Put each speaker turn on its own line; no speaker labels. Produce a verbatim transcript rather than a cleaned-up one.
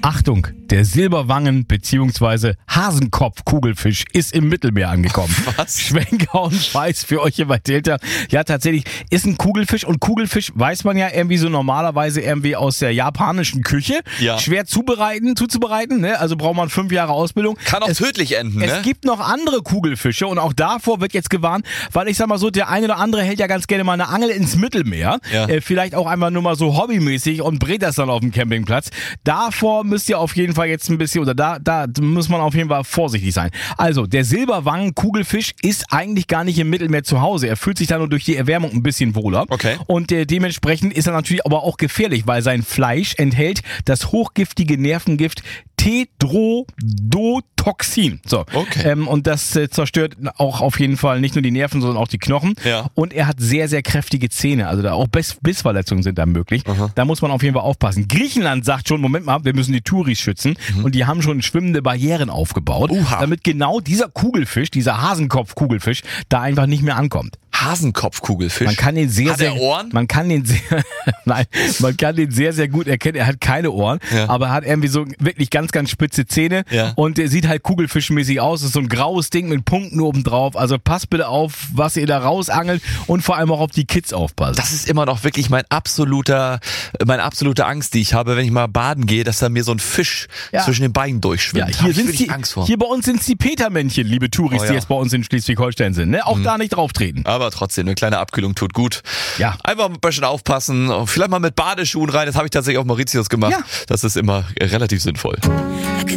Achtung, der Silberwangen- bzw. Hasenkopf-Kugelfisch ist im Mittelmeer angekommen.
Was?
Schwenker und Weiß für euch immer älter. Ja, tatsächlich ist ein Kugelfisch und Kugelfisch weiß man ja irgendwie so normalerweise irgendwie aus der japanischen Küche.
Ja.
Schwer zubereiten, zuzubereiten, ne? Also braucht man fünf Jahre Ausbildung.
Kann auch
es,
tödlich enden, ne?
Es gibt noch andere Kugelfische und auch davor wird jetzt gewarnt, weil ich sag mal so, der eine oder andere hält ja ganz gerne mal eine Angel ins Mittelmeer.
Ja.
Äh, vielleicht auch einmal nur mal so hobbymäßig und brät das dann auf dem Campingplatz. Davor müsst ihr auf jeden Fall jetzt ein bisschen, oder da, da muss man auf jeden Fall vorsichtig sein. Also, der Silberwangen-Kugelfisch ist eigentlich gar nicht im Mittelmeer zu Hause. Er fühlt sich da nur durch die Erwärmung ein bisschen wohler.
Okay.
Und äh, dementsprechend ist er natürlich aber auch gefährlich, weil sein Fleisch enthält das hochgiftige Nervengift Tetrodotoxin. So.
Okay.
Ähm, und das äh, zerstört auch auf jeden Fall nicht nur die Nerven, sondern auch die Knochen.
Ja.
Und er hat sehr, sehr kräftige Zähne. Also da auch Biss, Bissverletzungen sind da möglich.
Aha.
Da muss man auf jeden Fall aufpassen. Griechenland sagt schon, Moment mal, wir müssen die Touris schützen. Mhm. Und die haben schon schwimmende Barrieren aufgebaut,
Uha.
damit genau dieser Kugelfisch, dieser Hasenkopf-Kugelfisch, da einfach nicht mehr ankommt.
Hasenkopfkugelfisch.
Man kann den sehr,
Hat
sehr,
er Ohren?
man kann den sehr, nein, man kann den sehr, sehr gut erkennen. Er hat keine Ohren,
Ja.
aber er hat irgendwie so wirklich ganz, ganz spitze Zähne
Ja.
und der sieht halt kugelfischmäßig aus. Das ist so ein graues Ding mit Punkten oben drauf. Also passt bitte auf, was ihr da rausangelt und vor allem auch auf die Kids aufpassen.
Das ist immer noch wirklich mein absoluter, meine absolute Angst, die ich habe, wenn ich mal baden gehe, dass da mir so ein Fisch
Ja.
zwischen den Beinen durchschwimmt.
Ja,
Hab
hier
ich
sind
wirklich
die,
Angst vor.
hier bei uns sind es die Petermännchen, liebe Touris,
Oh ja.
die jetzt bei uns in Schleswig-Holstein sind. Ne? Auch da nicht drauf treten.
Aber trotzdem, eine kleine Abkühlung tut gut.
Ja.
Einfach ein bisschen aufpassen. Vielleicht mal mit Badeschuhen rein. Das habe ich tatsächlich auf Mauritius gemacht.
Ja.
Das ist immer relativ sinnvoll.